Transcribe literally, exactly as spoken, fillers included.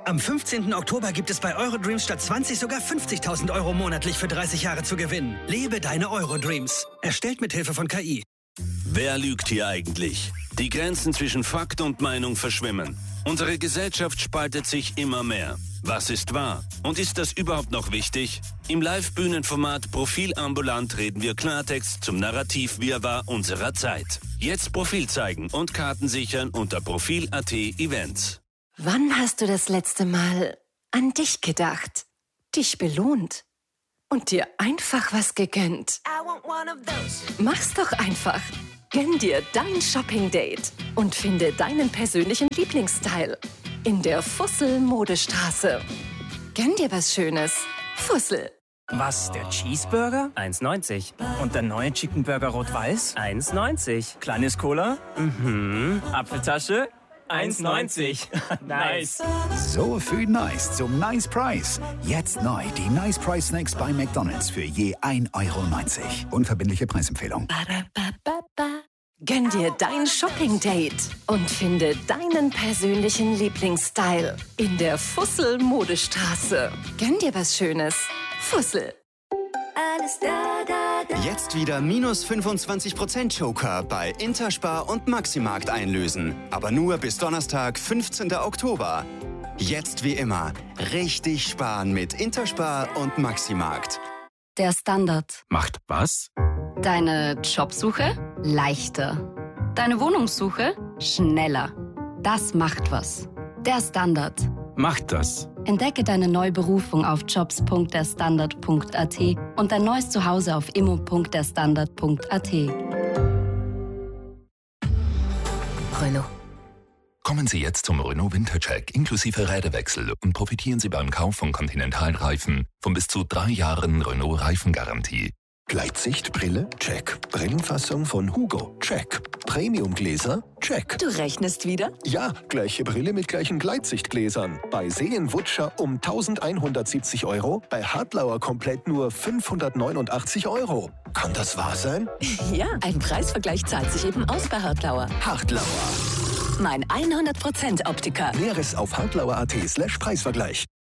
Am fünfzehnten Oktober gibt es bei Eurodreams statt zwanzig sogar fünfzigtausend Euro monatlich für dreißig Jahre zu gewinnen. Lebe deine Eurodreams. Erstellt mit Hilfe von K I. Wer lügt hier eigentlich? Die Grenzen zwischen Fakt und Meinung verschwimmen. Unsere Gesellschaft spaltet sich immer mehr. Was ist wahr? Und ist das überhaupt noch wichtig? Im Live-Bühnenformat Profil ambulant reden wir Klartext zum Narrativ-Wirrwarr unserer Zeit. Jetzt Profil zeigen und Karten sichern unter Profil punkt at Events. Wann hast du das letzte Mal an dich gedacht, dich belohnt und dir einfach was gegönnt? Mach's doch einfach. Gönn dir dein Shopping-Date und finde deinen persönlichen Lieblingsstyle in der Fussel-Modestraße. Gönn dir was Schönes. Fussel. Was, der Cheeseburger? eins neunzig. Und der neue Chicken Burger Rot-Weiß? eins neunzig. Kleines Cola? Mhm. Apfeltasche? eins neunzig. Nice. So viel Nice zum Nice Price. Jetzt neu die Nice Price Snacks bei McDonald's für je ein Euro neunzig. Unverbindliche Preisempfehlung. Gönn dir dein Shopping-Date und finde deinen persönlichen Lieblingsstyle in der Fussel-Modestraße. Gönn dir was Schönes. Fussel. Alles da, da, da. Jetzt wieder minus fünfundzwanzig Prozent Joker bei Interspar und Maximarkt einlösen. Aber nur bis Donnerstag, fünfzehnten Oktober. Jetzt wie immer richtig sparen mit Interspar und Maximarkt. Der Standard. Macht was? Deine Jobsuche leichter. Deine Wohnungssuche schneller. Das macht was. Der Standard. Macht das. Entdecke deine neue Berufung auf jobs punkt der standard punkt at und dein neues Zuhause auf immo punkt der standard punkt at. Renault. Kommen Sie jetzt zum Renault Wintercheck inklusive Räderwechsel und profitieren Sie beim Kauf von Continental-Reifen von bis zu drei Jahren Renault-Reifengarantie. Gleitsichtbrille? Check. Brillenfassung von Hugo? Check. Premiumgläser? Check. Du rechnest wieder? Ja, gleiche Brille mit gleichen Gleitsichtgläsern. Bei Seen-Wutscher um eintausendeinhundertsiebzig Euro, bei Hartlauer komplett nur fünfhundertneunundachtzig Euro. Kann das wahr sein? Ja, ein Preisvergleich zahlt sich eben aus bei Hartlauer. Hartlauer. Mein hundert Prozent Optiker. Näheres auf hartlauer punkt at slash Preisvergleich.